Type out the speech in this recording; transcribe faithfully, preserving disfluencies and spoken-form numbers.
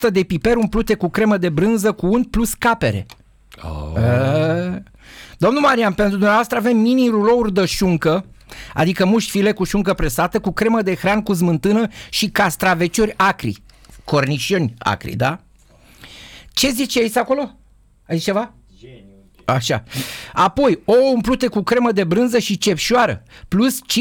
de piper umplute cu cremă de brânză cu unt plus capere. Oh. E... Domnul Marian, pentru dumneavoastră avem mini rulouri de șuncă, adică mușchi file cu șuncă presată, cu cremă de hrean cu smântână și castraveciori acri. Cornișoni acri, da? Ce zice aici acolo? Ai zis ceva? Așa. Apoi, ouă umplute cu cremă de brânză și cepșoară, plus